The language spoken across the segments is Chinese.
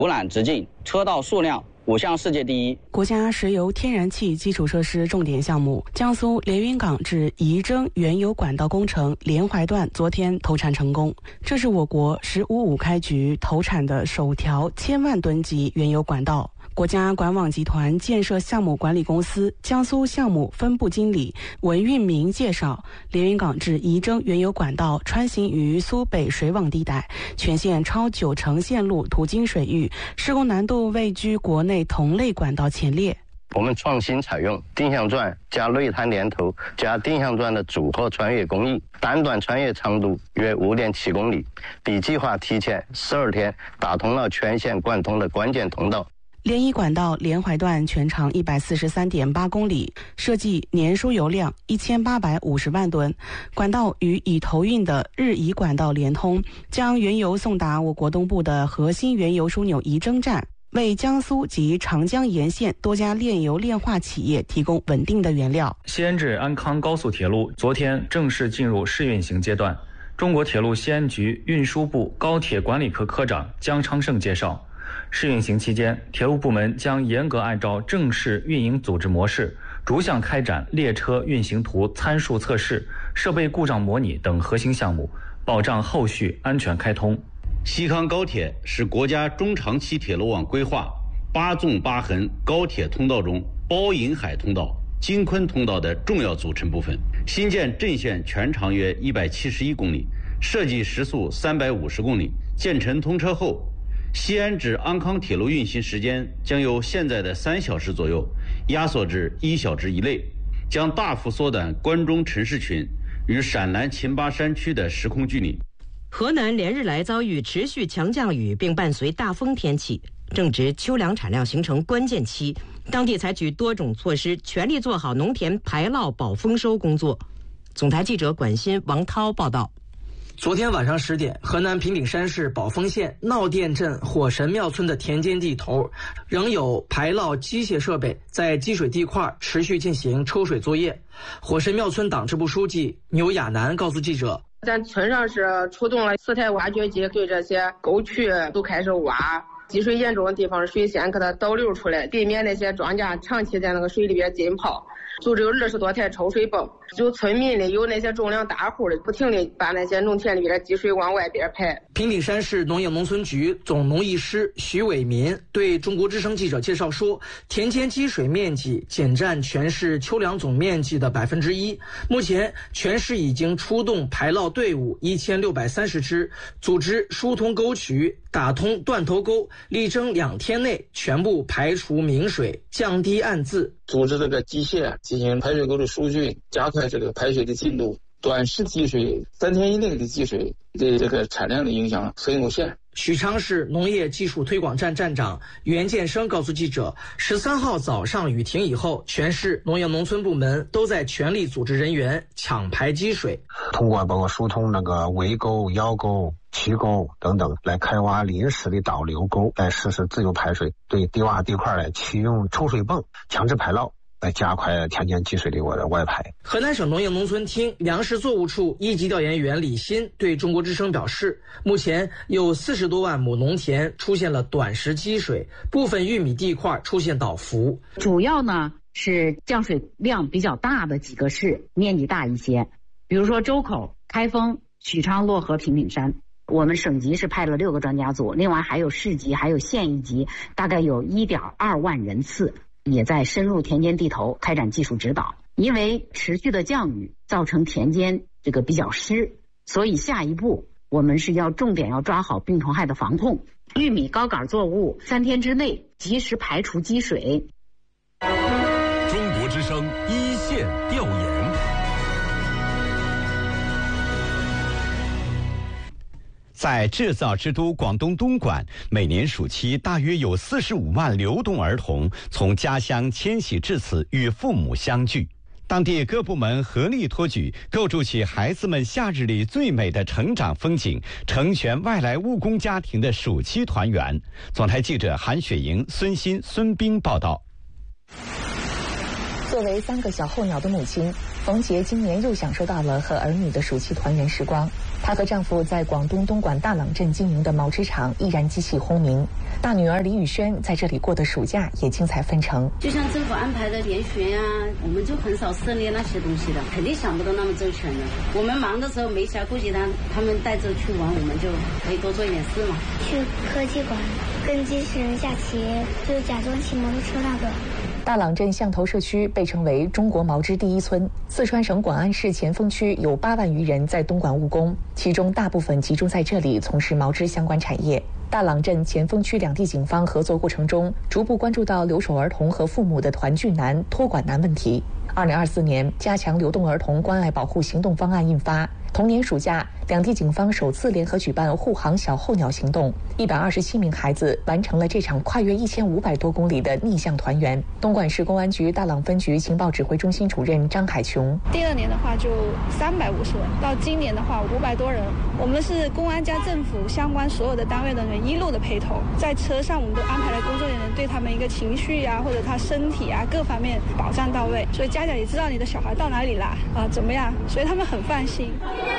游览直径、车道数量5项世界第一。 国家石油天然气基础设施重点项目江苏连云港至仪征原油管道工程连淮段昨天投产成功，这是我国“15-5”开局投产的首条1000万吨级原油管道。国家管网集团建设项目管理公司江苏项目分部经理文运明介绍，连云港至仪征原油管道穿行于苏北水网地带，全线超90%线路途经水域，施工难度位居国内同类管道前列。 我们创新采用定向钻加内滩连头加定向钻的组合穿越工艺，单段穿越长度约5.7公里，比计划提前12天打通了全线贯通的关键通道。 连仪管道连淮段全长143.8公里，设计年输油量1850万吨。管道与已投运的日仪管道连通，将原油送达我国东部的核心原油枢纽仪征站，为江苏及长江沿线多家炼油炼化企业提供稳定的原料。 西安至安康高速铁路昨天正式进入试运行阶段。中国铁路西安局运输部高铁管理科科长姜昌胜介绍，试运行期间，铁路部门将严格按照正式运营组织模式，逐项开展列车运行图参数测试、设备故障模拟等核心项目，保障后续安全开通。 西康高铁是国家中长期铁路网规划8纵8横高铁通道中包银海通道、京昆通道的重要组成部分。新建镇线全长约171公里，设计时速350公里。建成通车后，西安至安康铁路运行时间将由现在的3小时左右压缩至1小时以内，将大幅缩短关中城市群与陕南秦巴山区的时空距离。 河南连日来遭遇持续强降雨并伴随大风天气，正值秋粮产量形成关键期，当地采取多种措施，全力做好农田排涝保丰收工作。总台记者管鑫、王涛报道。 昨天晚上10点，河南平顶山市宝丰县闹店镇火神庙村的田间地头，仍有排涝机械设备在积水地块持续进行抽水作业。火神庙村党支部书记牛亚楠告诉记者， 咱村上是出动了4台挖掘机，对这些沟渠都开始挖，积水严重的地方水先给它导流出来，避免那些庄稼长期在那个水里边浸泡。组织有20多台抽水泵，有村民的，有那些重量大户的，不停地把那些农田里边的积水往外边排。 平顶山市农业农村局总农艺师徐伟民对中国之声记者介绍说，田间积水面积仅占全市秋粮总面积的1%。目前全市已经出动排涝队伍1630支，组织疏通沟渠，打通断头沟，力争2天内全部排除明水，降低暗渍。 组织这个机械进行排水沟的疏浚，加快这个排水的进度。短时积水3天以内的积水对这个产量的影响很有限。 许昌市农业技术推广站站长袁建生告诉记者，13号早上雨停以后，全市农业农村部门都在全力组织人员抢排积水， 通过包括疏通那个围沟、腰沟、渠沟等等，来开挖临时的导流沟，来实施自由排水，对低洼地块来启用抽水泵强制排涝，来加快田间积水的外排。 河南省农业农村厅粮食作物处一级调研员李鑫对中国之声表示，目前有40多万亩农田出现了短时积水，部分玉米地块出现倒伏。 主要呢是降水量比较大的几个市，面积大一些，比如说周口、开封、许昌、漯河、平顶山。我们省级是派了6个专家组，另外还有市级还有县一级，大概有1.2万人次，也在深入田间地头开展技术指导。因为持续的降雨造成田间这个比较湿，所以下一步我们是要重点要抓好病虫害的防控。玉米高杆作物3天之内及时排除积水。 中国之声一线调研。在制造之都广东东莞，每年暑期大约有45万流动儿童从家乡迁徙至此与父母相聚。当地各部门合力托举，构筑起孩子们夏日里最美的成长风景，成全外来务工家庭的暑期团圆。总台记者韩雪莹、孙鑫、孙斌报道。 作为3个小候鸟的母亲，冯杰今年又享受到了和儿女的暑期团圆时光。她和丈夫在广东东莞大朗镇经营的毛织厂依然机器轰鸣，大女儿李宇轩在这里过的暑假也精彩纷呈。 就像政府安排的研学啊，我们就很少涉猎那些东西的，肯定想不到那么周全的。我们忙的时候没暇顾及他们带着去玩，我们就可以多做一点事嘛。 去科技馆跟机器人下棋，就假装骑摩托车那个。 大朗镇象头社区被称为中国毛织第一村。四川省广安市前锋区有8万余人在东莞务工，其中大部分集中在这里从事毛织相关产业。大朗镇前锋区两地警方合作过程中，逐步关注到留守儿童和父母的团聚难、托管难问题。2024年，加强流动儿童关爱保护行动方案印发。同年暑假，两地警方首次联合举办护航小候鸟行动，127名孩子完成了这场跨越1500多公里的逆向团圆。东莞市公安局大朗分局情报指挥中心主任张海琼： 第2年的话就350人，到今年的话500多人。我们是公安加政府相关所有的单位人员一路的陪同，在车上我们都安排了工作人员对他们一个情绪啊或者他身体啊各方面保障到位，所以家长也知道你的小孩到哪里啦怎么样，所以他们很放心。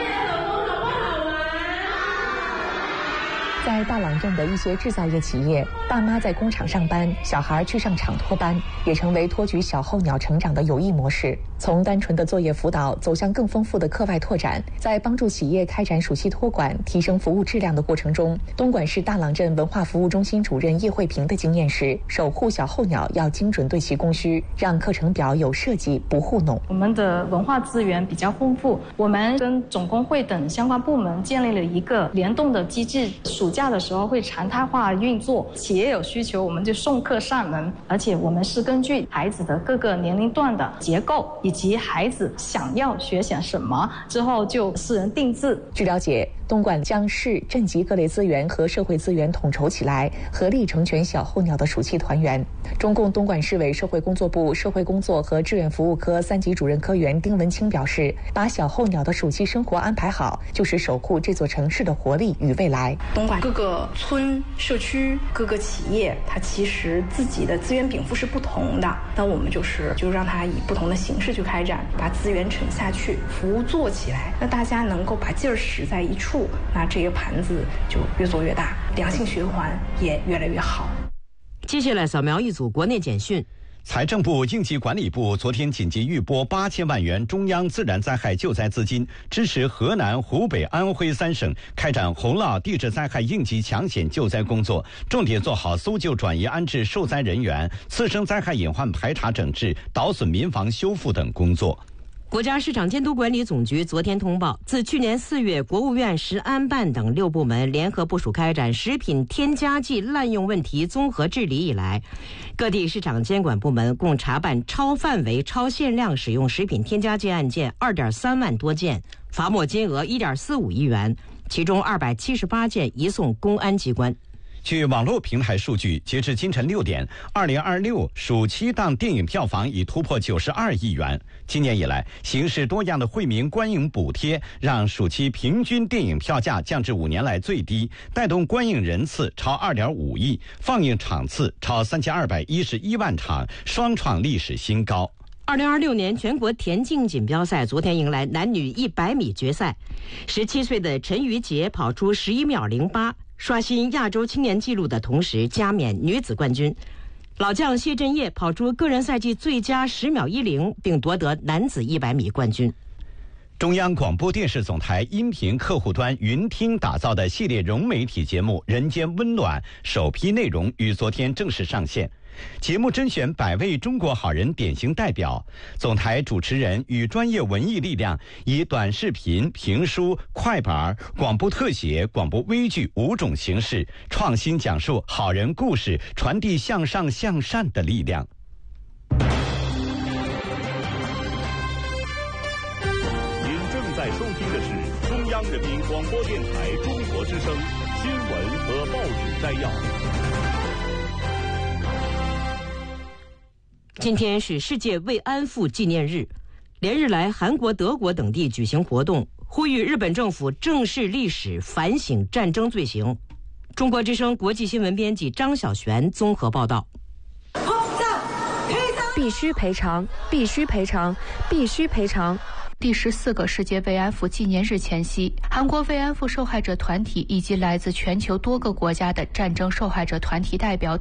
在大朗镇的一些制造业企业，爸妈在工厂上班，小孩去上厂托班，也成为托举小候鸟成长的有益模式。从单纯的作业辅导走向更丰富的课外拓展，在帮助企业开展暑期托管、提升服务质量的过程中，东莞市大朗镇文化服务中心主任叶慧萍的经验是：守护小候鸟要精准对其供需，让课程表有设计，不糊弄。 我们的文化资源比较丰富，我们跟总工会等相关部门建立了一个联动的机制，暑假的时候会常态化运作，企业有需求我们就送客上门，而且我们是根据孩子的各个年龄段的结构以及孩子想要学些什么，之后就私人定制。 据了解，东莞将市镇级各类资源和社会资源统筹起来，合力成全小候鸟的暑期团圆。中共东莞市委社会工作部社会工作和志愿服务科3级主任科员丁文清表示，把小候鸟的暑期生活安排好，就是守护这座城市的活力与未来。 东莞各个村、社区、各个企业，它其实自己的资源禀赋是不同的，那我们就让它以不同的形式去开展，把资源沉下去，服务做起来，那大家能够把劲儿使在一处，那这个盘子就越做越大，良性循环也越来越好。 接下来扫描一组国内简讯。 财政部应急管理部昨天紧急预拨8000万元中央自然灾害救灾资金，支持河南、湖北、安徽3省开展洪涝地质灾害应急抢险救灾工作，重点做好搜救、转移、安置受灾人员、次生灾害隐患排查整治、捣损民房修复等工作。 国家市场监督管理总局昨天通报，自去年4月国务院食安办等6部门联合部署开展食品添加剂滥用问题综合治理以来，各地市场监管部门共查办超范围、超限量使用食品添加剂案件2.3万多件，罚没金额1.45亿元，其中278件移送公安机关。 据网络平台数据，截至今晨6点，2026暑期档电影票房已突破92亿元。今年以来，形式多样的惠民观影补贴让暑期平均电影票价降至5年来最低，带动观影人次超2.5亿，放映场次超3211万场，双创历史新高。 2026年全国田径锦标赛昨天迎来男女100米决赛，17岁的陈瑜杰跑出11秒08。刷新亚洲青年纪录的同时加冕女子冠军，老将谢震业跑出个人赛季最佳10秒10，并夺得男子100米冠军。 中央广播电视总台音频客户端云听打造的系列融媒体节目《人间温暖》首批内容于昨天正式上线。节目甄选100位中国好人典型代表，总台主持人与专业文艺力量以短视频、评书、快板、广播特写、广播微剧5种形式，创新讲述好人故事，传递向上向善的力量。 您正在收听的是中央人民广播电台中国之声新闻和报纸摘要。 今天是世界慰安妇纪念日，连日来韩国、德国等地举行活动，呼吁日本政府正视历史，反省战争罪行。中国之声国际新闻编辑张小璇综合报道。 必须赔偿，必须赔偿，必须赔偿。 第14个世界慰安妇纪念日前夕，韩国慰安妇受害者团体以及来自全球多个国家的战争受害者团体代表